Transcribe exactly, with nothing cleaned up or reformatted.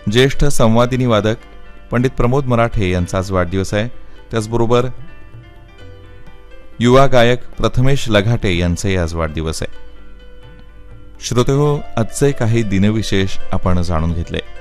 ज्येष्ठ संवादिनी वादक पंडित प्रमोद मराठे यांचा आज वाढदिवस आहे. त्याचबरोबर युवा गायक प्रथमेश लघाटे यांचाही आज वाढदिवस आहे. श्रोतेहो, आजचे काही दिनविशेष आपण जाणून घेतले.